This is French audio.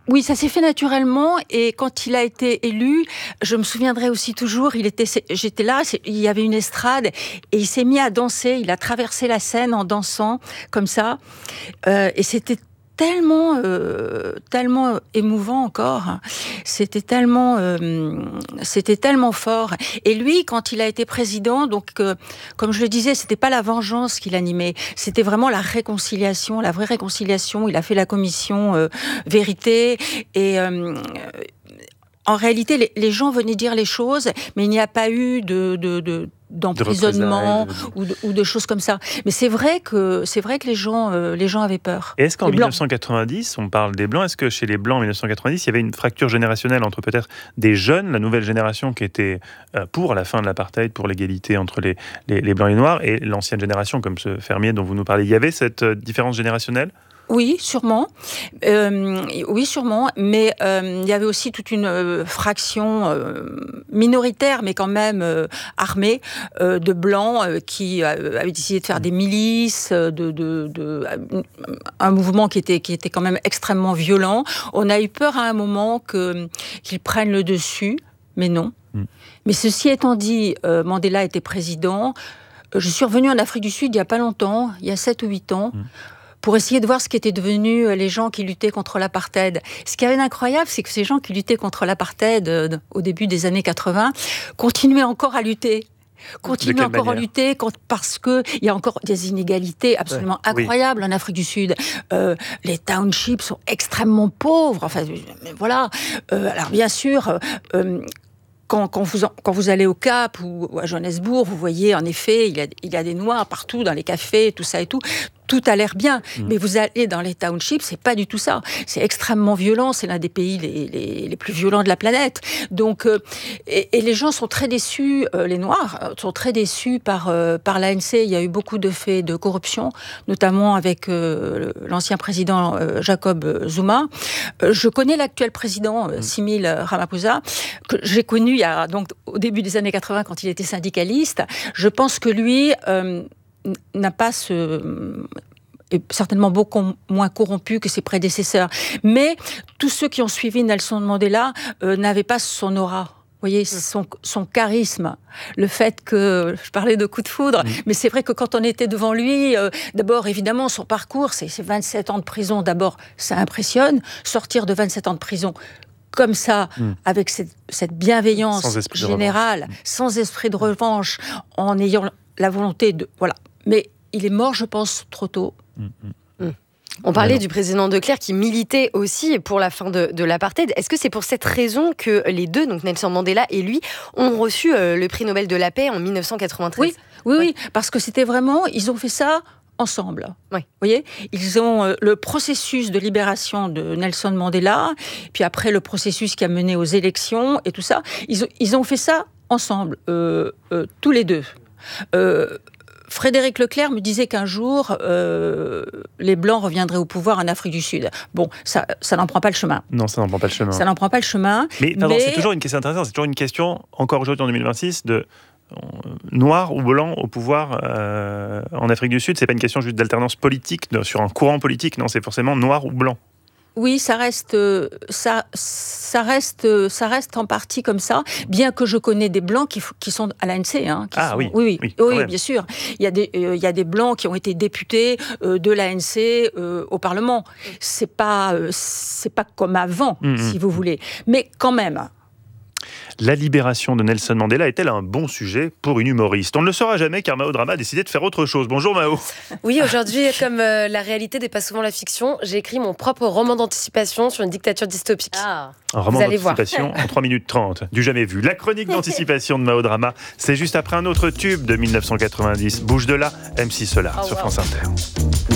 Oui, ça s'est fait naturellement, et quand il a été élu, je me souviendrai aussi toujours, j'étais là, il y avait une estrade, et il s'est mis à danser, il a traversé la scène en dansant, comme ça, et c'était tellement émouvant encore, c'était tellement fort. Et lui, quand il a été président, donc comme je le disais, c'était pas la vengeance qui l'animait, c'était vraiment la réconciliation, la vraie réconciliation. Il a fait la commission vérité, et en réalité, les gens venaient dire les choses, mais il n'y a pas eu d'emprisonnement ou de choses comme ça. Mais c'est vrai que les gens avaient peur. Et est-ce qu'en 1990, on parle des Blancs, est-ce que chez les Blancs en 1990, il y avait une fracture générationnelle entre peut-être des jeunes, la nouvelle génération qui était pour la fin de l'apartheid, pour l'égalité entre les Blancs et les Noirs, et l'ancienne génération, comme ce fermier dont vous nous parlez? Il y avait cette différence générationnelle? Oui, sûrement. Oui, sûrement. Mais il y avait aussi toute une fraction minoritaire, mais quand même armée, de blancs qui avaient décidé de faire des milices, un mouvement qui était quand même extrêmement violent. On a eu peur à un moment qu'ils prennent le dessus, mais non. Mais ceci étant dit, Mandela était président. Je suis revenue en Afrique du Sud il n'y a pas longtemps, il y a 7 ou 8 ans. Pour essayer de voir ce qu'étaient devenus les gens qui luttaient contre l'apartheid. Ce qui avait d'incroyable, c'est que ces gens qui luttaient contre l'apartheid au début des années 80 continuaient encore à lutter. Continuent encore à lutter parce qu'il y a encore des inégalités absolument incroyables en Afrique du Sud. Les townships sont extrêmement pauvres. Enfin, voilà. Alors bien sûr... Quand vous allez au Cap ou à Johannesburg, vous voyez en effet, il y a des Noirs partout dans les cafés, tout ça et tout. Tout a l'air bien, mais vous allez dans les townships, c'est pas du tout ça. C'est extrêmement violent, c'est l'un des pays les plus violents de la planète. Donc, et les gens sont très déçus, les Noirs sont très déçus par l'ANC. Il y a eu beaucoup de faits de corruption, notamment avec l'ancien président Jacob Zuma. Je connais l'actuel président, Cyril Ramaphosa, que j'ai connu donc, au début des années 80 quand il était syndicaliste. Je pense que lui... n'a pas est certainement beaucoup moins corrompu que ses prédécesseurs. Mais tous ceux qui ont suivi Nelson Mandela n'avaient pas son aura. Vous voyez, son charisme, le fait que... Je parlais de coup de foudre, mais c'est vrai que quand on était devant lui, d'abord, évidemment, son parcours, c'est 27 ans de prison. D'abord, ça impressionne. Sortir de 27 ans de prison comme ça, avec cette bienveillance générale, sans esprit de revanche, en ayant la volonté de... Voilà. Mais il est mort, je pense, trop tôt. On parlait du président de Klerk qui militait aussi pour la fin de l'apartheid. Est-ce que c'est pour cette raison que les deux, donc Nelson Mandela et lui, ont reçu le prix Nobel de la paix en 1993 ? Oui, parce que c'était vraiment... Ils ont fait ça ensemble. Vous voyez, ils ont le processus de libération de Nelson Mandela, puis après le processus qui a mené aux élections et tout ça. Ils ont fait ça ensemble, tous les deux. Frédéric Leclerc me disait qu'un jour, les Blancs reviendraient au pouvoir en Afrique du Sud. Bon, ça n'en prend pas le chemin. Non, ça n'en prend pas le chemin. Ça n'en prend pas le chemin. Mais c'est toujours une question intéressante. C'est toujours une question, encore aujourd'hui en 2026, de noir ou blanc au pouvoir en Afrique du Sud. C'est pas une question juste d'alternance politique, sur un courant politique. Non, c'est forcément noir ou blanc. Oui, ça reste en partie comme ça, bien que je connais des Blancs qui sont à l'ANC. Oui, bien sûr. Il y a des Blancs qui ont été députés de l'ANC au Parlement. C'est pas comme avant, si vous voulez. Mais quand même... La libération de Nelson Mandela est-elle un bon sujet pour une humoriste ? On ne le saura jamais car Mao Drama a décidé de faire autre chose. Bonjour Mao. Oui, aujourd'hui, comme la réalité dépasse souvent la fiction, j'ai écrit mon propre roman d'anticipation sur une dictature dystopique. Un roman d'anticipation en 3 minutes 30, du jamais vu. La chronique d'anticipation de Mao Drama, c'est juste après un autre tube de 1990. Bouge de là, MC Solar sur France Inter.